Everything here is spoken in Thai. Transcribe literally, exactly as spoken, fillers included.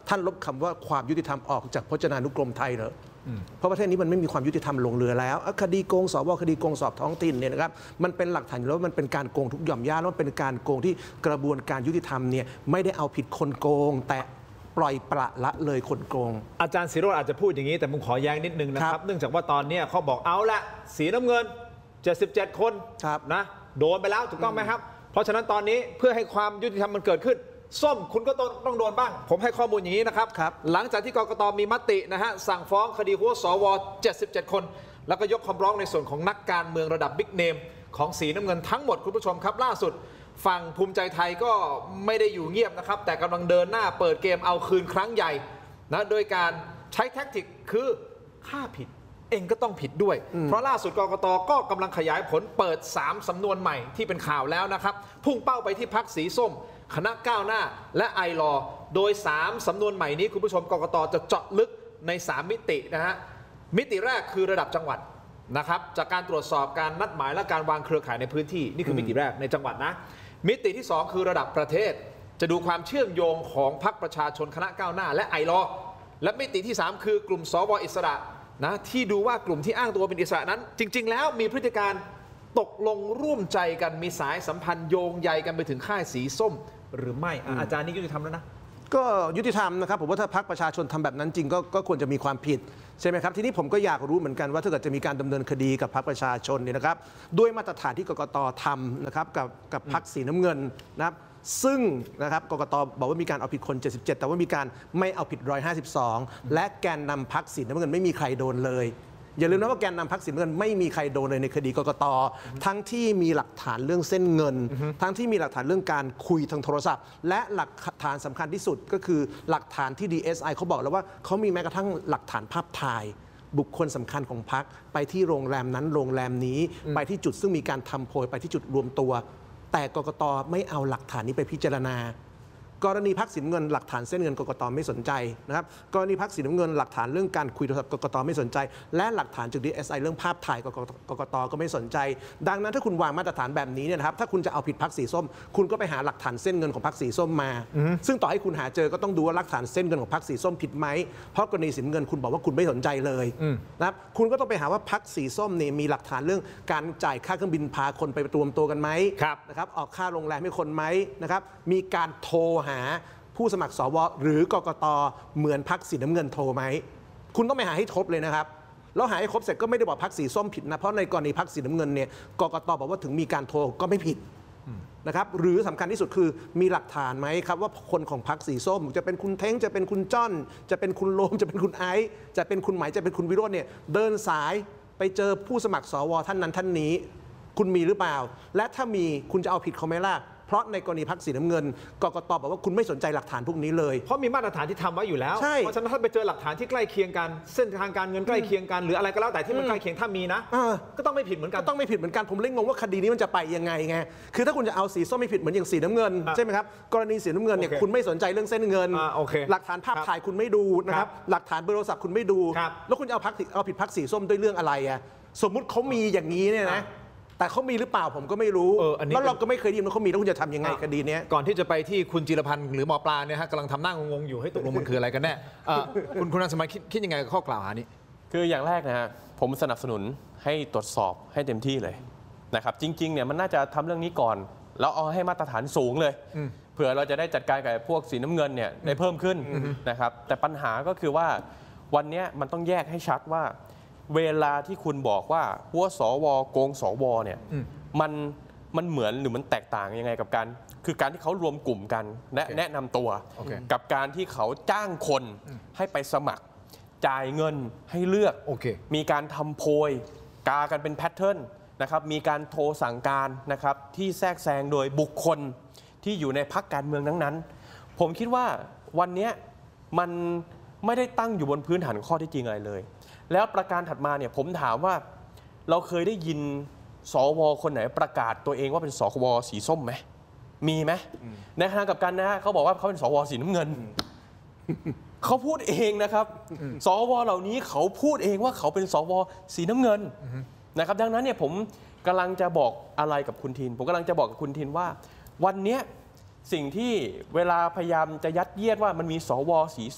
ท่านลบคำว่าความยุติธรรมออกจากพจนานุกรมไทยเหรอเพราะประเทศนี้มันไม่มีความยุติธรรมลงเรือแล้วคดีโกงสวคดีโกงสอบท้องถิ่นเนี่ยนะครับมันเป็นหลักฐานอยู่แล้วว่ามันเป็นการโกงทุกหย่อมย่าแล้วเป็นการโกงที่กระบวนการยุติธรรมเนี่ยไม่ได้เอาผิดคนโกงแต่ปล่อยปละละเลยคนโกงอาจารย์ศิโรจน์อาจจะพูดอย่างนี้แต่ผมขอแย้งนิดนึงนะครับเนื่องจากว่าตอนนี้เขาบอกเอาละสีน้ำเงินเจ็ดสิบเจ็ดคนนะโดนไปแล้วถูกต้องไหมครับเพราะฉะนั้นตอนนี้เพื่อให้ความยุติธรรมมันเกิดขึ้นส้มคุณก็ต้องโดนบ้างผมให้ข้อมูลอย่างนี้นะครับหลังจากที่กกต.มีมตินะฮะสั่งฟ้องคดีหัวสวเจ็ดสิบเจ็ดคนแล้วก็ยกคำร้องในส่วนของนักการเมืองระดับบิ๊กเนมของสีน้ำเงินทั้งหมดคุณผู้ชมครับล่าสุดฝั่งภูมิใจไทยก็ไม่ได้อยู่เงียบนะครับแต่กำลังเดินหน้าเปิดเกมเอาคืนครั้งใหญ่นะโดยการใช้แท็กติกคือฆ่าผิดเองก็ต้องผิดด้วยเพราะล่าสุดกกต.ก็กำลังขยายผลเปิดสามสำนวนใหม่ที่เป็นข่าวแล้วนะครับพุ่งเป้าไปที่พรรคสีส้มคณะก้าวหน้าและไอลอโดยสามสำนวนใหม่นี้คุณผู้ชมกกต.จะเจาะลึกในสามมิตินะฮะมิติแรกคือระดับจังหวัดนะครับจากการตรวจสอบการนัดหมายและการวางเครือข่ายในพื้นที่นี่คือมิติแรกในจังหวัดนะมิติที่สองคือระดับประเทศจะดูความเชื่อมโยงของพรรคประชาชนคณะก้าวหน้าและไอลอและมิติที่สามคือกลุ่มสวอิสระนะที่ดูว่ากลุ่มที่อ้างตัวเป็นอิสระนั้นจริงๆแล้วมีพฤติการตกลงร่วมใจกันมีสายสัมพันธ์โยงใยกันไปถึงค่ายสีส้มหรือไม่อาจารย์นี่ยุติธรรมแล้วนะก็ยุติธรรมนะครับผมว่าถ้าพรรคประชาชนทำแบบนั้นจริงก็ก็ควรจะมีความผิดใช่ไหมครับทีนี้ผมก็อยากรู้เหมือนกันว่าถ้าเกิดจะมีการดำเนินคดีกับพรรคประชาชนเนี่ยนะครับด้วยมาตรฐานที่กกต.ทำนะครับกับกับพรรคสีน้ำเงินนะครับซึ่งนะครับกกต.บอกว่ามีการเอาผิดคนเจ็ดสิบเจ็ดแต่ว่ามีการไม่เอาผิดหนึ่งร้อยห้าสิบสองและแกนนำพรรคสีน้ำเงินไม่มีใครโดนเลยอย่าลืมนะว่าแกนนำพรรคสีน้ำเงินไม่มีใครโดนเลยในคดีกกต.ทั้งที่มีหลักฐานเรื่องเส้นเงินทั้งที่มีหลักฐานเรื่องการคุยทางโทรศัพท์และหลักฐานสำคัญที่สุดก็คือหลักฐานที่ ดี เอส ไอ เขาบอกแล้วว่าเขามีแม้กระทั่งหลักฐานภาพถ่ายบุคคลสำคัญของพรรคไปที่โรงแรมนั้นโรงแรมนี้ไปที่จุดซึ่งมีการทำโพยไปที่จุดรวมตัวแต่กกต.ไม่เอาหลักฐานนี้ไปพิจารณากรณีพรรคสีน้ำเงินหลักฐานเส้นเงินกกต.ไม่สนใจนะครับกรณีพรรคสีน้ำเงินหลักฐานเรื่องการคุยโทรศัพท์กกต.ไม่สนใจและหลักฐานจาก ดี เอส ไอ เรื่องภาพถ่ายกกต.ก็ไม่สนใจดังนั้นถ้าคุณวางมาตรฐานแบบนี้เนี่ยนะครับถ้าคุณจะเอาผิดพรรคสีส้มคุณก็ไปหาหลักฐานเส้นเงินของพรรคสีส้มมาซึ่งต่อให้คุณหาเจอก็ต้องดูว่าหลักฐานเส้นเงินของพรรคสีส้มผิดไหมเพราะกรณีสีน้ำเงินคุณบอกว่าคุณไม่สนใจเลยนะครับคุณก็ต้องไปหาว่าพรรคสีส้มเนี่ยมีหลักฐานเรื่องการจ่ายค่าเครื่องบินพาคนไปรวมตัวกันไหมนะครับออกค่าโรงแรมให้คนไหมนะครับมีการโทรหาผู้สมัครสวหรือกกต.เหมือนพรรคสีน้ำเงินโทรไหมคุณต้องไปหาให้ครบเลยนะครับแล้วหาให้ครบเสร็จก็ไม่ได้บอกพรรคสีส้มผิดนะเพราะในกรณีพรรคสีน้ำเงินเนี่ยกกต.บอกว่าถึงมีการโทรก็ไม่ผิดนะครับหรือสำคัญที่สุดคือมีหลักฐานไหมครับว่าคนของพรรคสีส้มจะเป็นคุณเท้งจะเป็นคุณจ้อนจะเป็นคุณโลมจะเป็นคุณไอซ์จะเป็นคุณไหมจะเป็นคุณวิโรจน์เนี่ยเดินสายไปเจอผู้สมัครสวท่านนั้นท่านนี้คุณมีหรือเปล่าและถ้ามีคุณจะเอาผิดเขาไหมล่ะเพราะในกรณีพรรคสีน้ำเงินกกต.บอกว่าคุณไม่สนใจหลักฐานพวกนี้เลยเพราะมีมาตรฐานที่ทำไว้อยู่แล้วเพราะฉะนั้นถ้าไปเจอหลักฐานที่ใกล้เคียงกันเส้นทางการเงินใกล้เคียงกันหรืออะไรก็แล้วแต่ที่มันใกล้เคียงถ้ามีนะก็ต้องไม่ผิดเหมือนกันก็ต้องไม่ผิดเหมือนกันผมเลยงงว่าคดีนี้มันจะไปยังไงไงคือถ้าคุณจะเอาสีส้มไม่ผิดเหมือนอย่างสีน้ำเงินใช่ไหมครับกรณีสีน้ำเงินเนี่ยคุณไม่สนใจเรื่องเส้นเงินหลักฐานภาพถ่ายคุณไม่ดูนะครับหลักฐานเบอร์โทรศัพท์คุณไม่ดูแล้วคุณจะเอาพรรคเอาผิดพรรคสีส้มด้วยเรื่องอะไรอ่ะสมมุติเขามีอย่างนี้เนี่ยนะแต่เขามีหรือเปล่าผมก็ไม่รู้แล้วเราก็ไม่เคยได้ยินว่าเขามีแล้วคุณจะทำยังไงคดีนี้ก่อนที่จะไปที่คุณจิรพันธ์หรือหมอปลาเนี่ยฮะกำลังทำหน้างงๆอยู่ให้ตกลงมันคืออะไรกันแน่คุณคุณนันสมัยคิดยังไงกับข้อกล่าวหานี้คืออย่างแรกนะฮะผมสนับสนุนให้ตรวจสอบให้เต็มที่เลยนะครับจริงๆเนี่ยมันน่าจะทำเรื่องนี้ก่อนแล้วเอาให้มาตรฐานสูงเลยเผื่อเราจะได้จัดการกับพวกสีน้ำเงินเนี่ยได้เพิ่มขึ้นนะครับแต่ปัญหาก็คือว่าวันนี้มันต้องแยกให้ชัดว่าเวลาที่คุณบอกว่าหัวสวโกงสวเนี่ยมันมันเหมือนหรือมันแตกต่างยังไงกับการคือการที่เขารวมกลุ่มกันและแนะนำตัว okay. กับการที่เขาจ้างคนให้ไปสมัครจ่ายเงินให้เลือก okay. มีการทำโพยกากันเป็นแพทเทิร์นนะครับมีการโทรสั่งการนะครับที่แทรกแซงโดยบุคคลที่อยู่ในพรรคการเมืองนั้นๆผมคิดว่าวันนี้มันไม่ได้ตั้งอยู่บนพื้นฐานข้อที่จริงอะไรเลยแล้วประการถัดมาเนี่ยผมถามว่าเราเคยได้ยินสวคนไหนประกาศตัวเองว่าเป็นสวสีส้มไหมมีไหมในขณะกับกันนะฮะเขาบอกว่าเขาเป็นสวสีน้ำเงินเขาพูดเองนะครับสวเหล่านี้เขาพูดเองว่าเขาเป็นสวสีน้ำเงินนะครับดังนั้นเนี่ยผมกำลังจะบอกอะไรกับคุณทินผมกำลังจะบอกกับคุณทินว่าวันนี้สิ่งที่เวลาพยายามจะยัดเยียดว่ามันมีสวสี